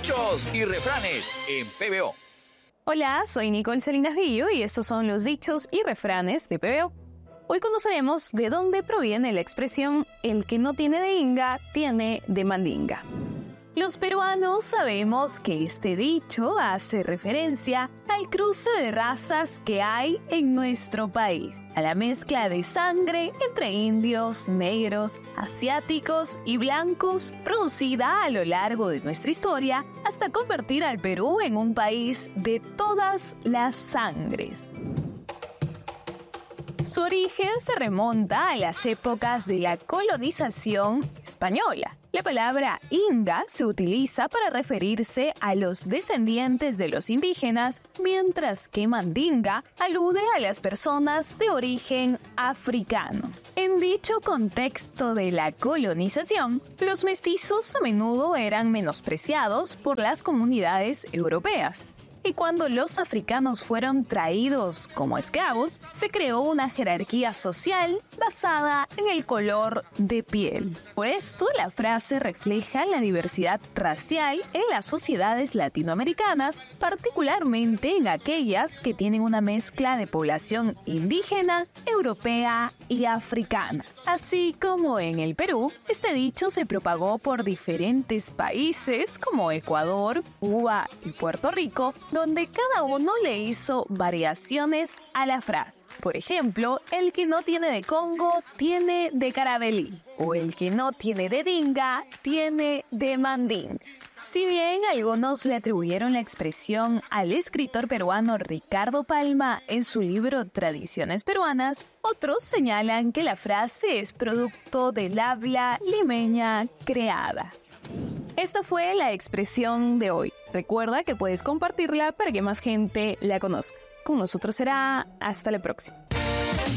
Dichos y refranes en PBO. Hola, soy Nicole Salinas Villo y estos son los dichos y refranes de PBO. Hoy conoceremos de dónde proviene la expresión "el que no tiene de inga, tiene de mandinga". Los peruanos sabemos que este dicho hace referencia al cruce de razas que hay en nuestro país, a la mezcla de sangre entre indios, negros, asiáticos y blancos, producida a lo largo de nuestra historia hasta convertir al Perú en un país de todas las sangres. Su origen se remonta a las épocas de la colonización española. La palabra inga se utiliza para referirse a los descendientes de los indígenas, mientras que mandinga alude a las personas de origen africano. En dicho contexto de la colonización, los mestizos a menudo eran menospreciados por las comunidades europeas. Y cuando los africanos fueron traídos como esclavos, se creó una jerarquía social basada en el color de piel. Por esto, la frase refleja la diversidad racial en las sociedades latinoamericanas, particularmente en aquellas que tienen una mezcla de población indígena, europea y africana. Así como en el Perú, este dicho se propagó por diferentes países como Ecuador, Cuba y Puerto Rico, donde cada uno le hizo variaciones a la frase. Por ejemplo, el que no tiene de Congo, tiene de Carabelí. O el que no tiene de dinga, tiene de mandín. Si bien algunos le atribuyeron la expresión al escritor peruano Ricardo Palma en su libro Tradiciones Peruanas, otros señalan que la frase es producto del habla limeña creada. Esta fue la expresión de hoy. Recuerda que puedes compartirla para que más gente la conozca. Con nosotros será hasta la próxima.